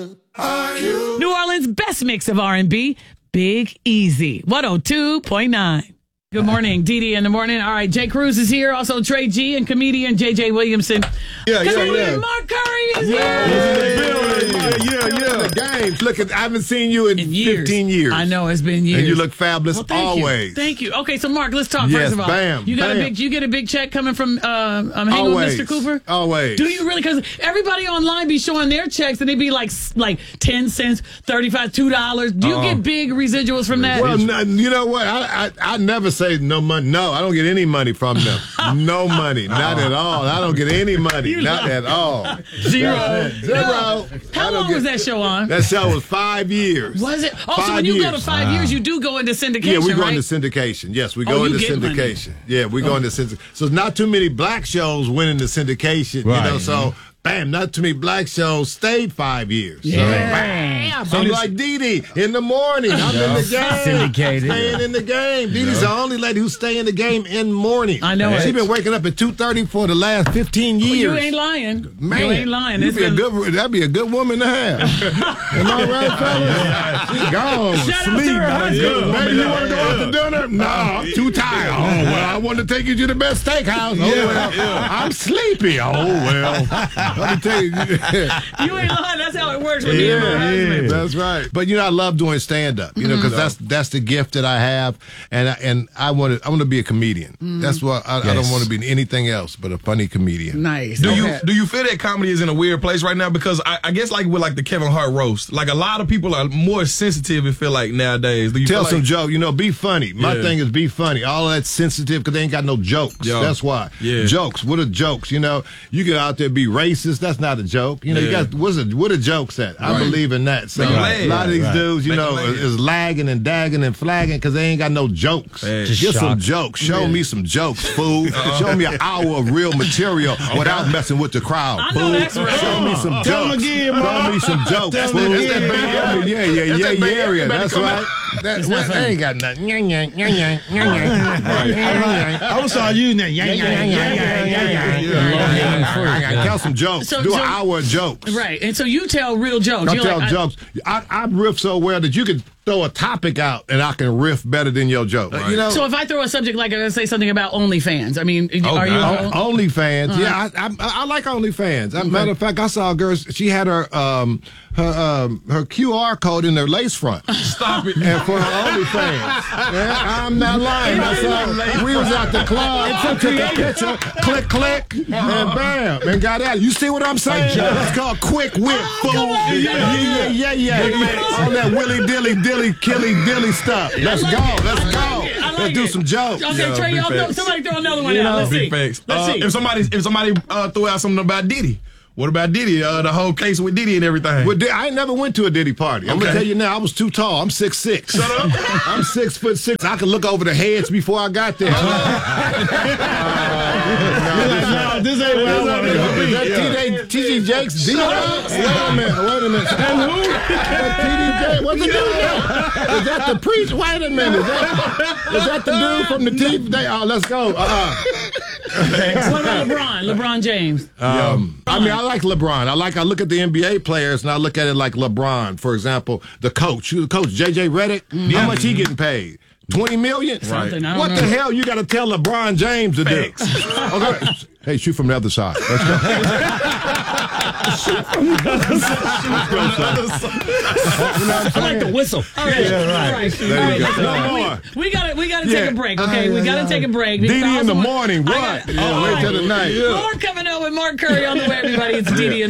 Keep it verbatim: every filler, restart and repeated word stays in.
Are you? New Orleans' best mix of R and B, Big Easy, one oh two point nine. Good morning, Dee Dee in the morning. All right, Jay Cruz is here. Also, Trey G and comedian J J Williamson. Yeah, yeah, comedian yeah. Mark Curry is here. Yeah, yeah, yeah. The games. Look, at, I haven't seen you in, In years. fifteen years. I know, it's been years. And you look fabulous Well, thank always. You. Thank you. Okay, so Mark, let's talk Yes, first of all. bam, You got bam. a big. You get a big check coming from uh, um, hanging Always. with Mister Cooper. Always. Do you really? Because everybody online be showing their checks and they be like like ten cents, thirty five, two dollars. Do you Uh-uh. get big residuals from that? Well, no, you know what? I, I I never say no money. No, I don't get any money from them. No money, not at all. I don't get any money, You not lie. at all. Zero. That's it. Zero. No. How I don't long get- was that show on? That show was five years. Was it? Oh, so Five when you go years. to five years, you do go into syndication, Yeah, we go right? into syndication. Yes, we Oh, go you into get money. syndication. Yeah, we go into syndication. So not too many black shows went into syndication. Right. You know, so bam, not too many black shows stayed five years. Yeah. So, bam, I'm like Dee Dee in the morning. I'm in the game. Syndicated. Staying in the game. Dee Dee's the only lady who stay in the game in the morning. I know She it. been waking up at two thirty for the last fifteen years. You ain't lying. Man, you ain't lying. you'd It's be a been- good, that'd be a good woman to have. Am I right, fellas? She gone. Shout out to Sleep. her husband. Baby, you want to go out to dinner? No, I'm too tired. Oh, well, I want to take you to the best steakhouse. Oh, well, I'm sleepy. Oh, well. Let me tell you. You ain't lying. That's how it works with me and my husband. That's right. But you know, I love doing stand up. You know, because that's that's the gift that I have, and I, and I want to I want to be a comedian. That's why I, I don't Yes. want to be anything else but a funny comedian. Nice. Do Okay. you do you feel that comedy is in a weird place right now? Because I, I guess like with like the Kevin Hart roast, like a lot of people are more sensitive and feel like nowadays. Do you Tell feel some like, joke. You know, be funny. My Yeah. thing is be funny. All of that's sensitive because they ain't got no jokes. Yeah. That's why. Yeah. Jokes. What are jokes? You know, you get out there be racist. That's not a joke. You know, you Yeah. got what's it? What are jokes at? I Right. believe in that. So Make 'em a laugh. lot of these Right. dudes, you Make 'em know, laugh. is lagging and dagging and flagging because they ain't got no jokes. Hey. Just Get some shock. jokes. Show me some jokes, fool. Show me an hour of real material without messing with the crowd, I know fool. that's right. Show me some Tell 'em jokes. again, Show Mom. me some jokes, Tell 'em fool. again. Yeah, yeah, yeah, yeah, That's yeah, that Bay yeah. Area better That's come right. out. That's not what funny. they ain't got nothing. Nyah, nyah, nyah, nyah, nyah, nyah, nyah. I was saw you in that. Yeah, yeah, yeah, yeah, yeah, yeah. I gotta tell some jokes. So- Do so- an hour of jokes. Right. And so you tell real jokes. I You're tell like, I- jokes. I, I riff so well that you can throw a topic out and I can riff better than your joke. You know. So if I throw a subject like I say something about OnlyFans, I mean, are you? God. O- OnlyFans, Uh-huh. yeah, I, I I like OnlyFans. As a matter of fact, I saw a girl. She had her um her um her Q R code in her lace front. Stop it. And for her OnlyFans, yeah, I'm not lying. I saw we was at the club. I took a picture, click, click, and bam, and got out. You see what I'm saying? That's called quick whip, fool. on, Yeah, yeah, yeah, yeah, yeah. All that willy dilly dilly killy dilly stuff. Let's like go. it. Let's I go. like it. I like Let's do it. some jokes. Okay, Yeah, Trey, big y'all know, facts. somebody throw another one You out. know, Let's see. Big facts. Let's Uh, see. if somebody if somebody uh, threw out something about Diddy, what about Diddy? Uh, the whole case with Diddy and everything. Well, Di- I ain't never went to a Diddy party. I'm gonna Okay. tell you now, I was too tall. I'm six six. Shut up. I'm six foot six. I could look over the heads before I got there. No, this ain't where I want to go. Is that T J Jakes? D? Wait a minute. Wait a minute. And who? T D J. What's the dude? Is that the preacher? Wait a minute. Is that, is that the dude from the T V? They, oh, let's go. Uh-uh. What about LeBron? LeBron James. Um, I mean, I like LeBron. I like. I look at the N B A players, and I look at it like LeBron. For example, the coach, the coach J J Redick. How much he getting paid? Twenty million. Something, I don't What know. the hell you got to tell LeBron James to do? Okay. Hey, shoot from the other side. Let's go. I like the whistle. All right. Yeah, right. All right. There All you right, go. listen, No we- more. We got to we got to Yeah. take a break, okay? We got to take a break. Dee Dee in the Also- morning. I What? got- Yeah, All wait till right. the night. More coming up with Mark Curry on the way, everybody. It's Dee Dee in